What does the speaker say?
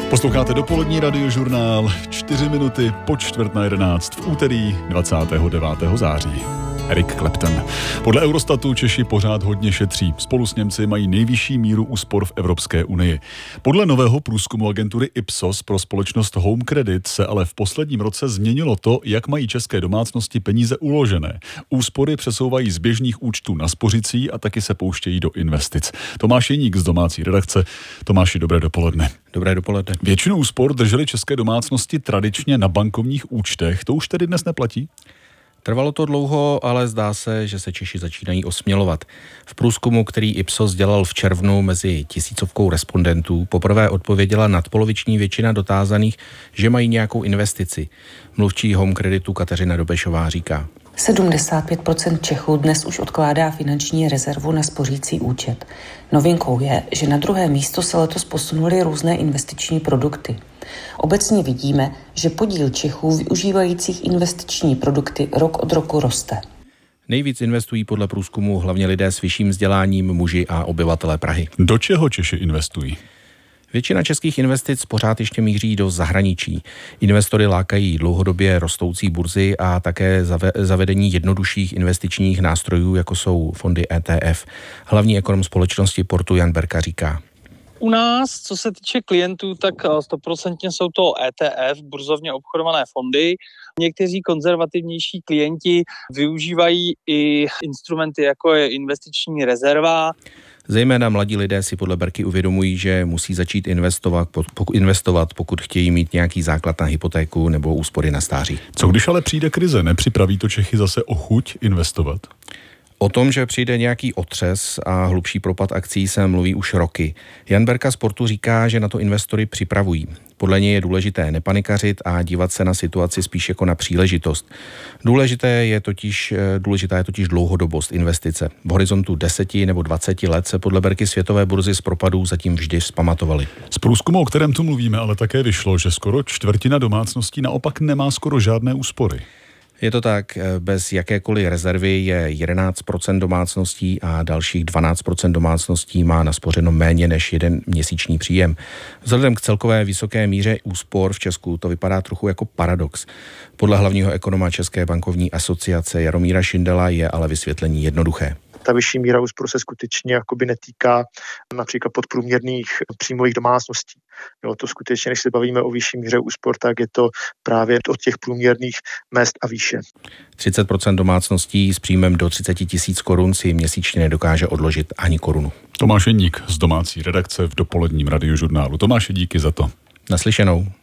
Posloucháte dopolední radiožurnál 4 minuty po 10:45 v úterý 29. září. Eric Clapton. Podle Eurostatu Češi pořád hodně šetří. Spolu s Němci mají nejvyšší míru úspor v Evropské unii. Podle nového průzkumu agentury Ipsos pro společnost Home Credit se ale v posledním roce změnilo to, jak mají české domácnosti peníze uložené. Úspory přesouvají z běžných účtů na spořicí a taky se pouštějí do investic. Tomáš Jeník z domácí redakce. Tomáši, dobré dopoledne. Dobré dopoledne. Většinu úspor držely české domácnosti tradičně na bankovních účtech. To už tedy dnes neplatí? Trvalo to dlouho, ale zdá se, že se Češi začínají osmělovat. V průzkumu, který Ipsos dělal v červnu mezi 1000 respondentů, poprvé odpověděla nadpoloviční většina dotázaných, že mají nějakou investici. Mluvčí Home Creditu Kateřina Dobešová říká: 75% Čechů dnes už odkládá finanční rezervu na spořící účet. Novinkou je, že na druhé místo se letos posunuly různé investiční produkty. Obecně vidíme, že podíl Čechů využívajících investiční produkty rok od roku roste. Nejvíc investují podle průzkumu hlavně lidé s vyšším vzděláním, muži a obyvatelé Prahy. Do čeho Češi investují? Většina českých investic pořád ještě míří do zahraničí. Investory lákají dlouhodobě rostoucí burzy a také zavedení jednodušších investičních nástrojů, jako jsou fondy ETF. Hlavní ekonom společnosti Portu Jan Berka říká: U nás, co se týče klientů, tak 100% jsou to ETF, burzovně obchodované fondy. Někteří konzervativnější klienti využívají i instrumenty, jako je investiční rezerva. Zejména mladí lidé si podle Berky uvědomují, že musí začít investovat, pokud chtějí mít nějaký základ na hypotéku nebo úspory na stáří. Co když ale přijde krize? Nepřipraví to Čechy zase o chuť investovat? O tom, že přijde nějaký otřes a hlubší propad akcí, se mluví už roky. Jan Berka z Portu říká, že na to investory připravují. Podle něj je důležité nepanikařit a dívat se na situaci spíš jako na příležitost. Důležitá je totiž dlouhodobost investice. V horizontu 10 nebo 20 let se podle Berky světové burzy z propadů zatím vždy vzpamatovaly. Z průzkumu, o kterém tu mluvíme, ale také vyšlo, že skoro čtvrtina domácností naopak nemá skoro žádné úspory. Je to tak, bez jakékoliv rezervy je 11% domácností a dalších 12% domácností má naspořeno méně než jeden měsíční příjem. Vzhledem k celkové vysoké míře úspor v Česku to vypadá trochu jako paradox. Podle hlavního ekonoma České bankovní asociace Jaromíra Šindela je ale vysvětlení jednoduché. Ta vyšší míra úspor se skutečně jakoby netýká například podprůměrných příjmových domácností. Jo, to skutečně, než se bavíme o vyšší míře úspor, tak je to právě od těch průměrných mezd a výše. 30% domácností s příjmem do 30 000 korun si měsíčně nedokáže odložit ani korunu. Tomáš Jeník z domácí redakce v dopoledním radiožurnálu. Tomáši, díky za to. Naslyšenou.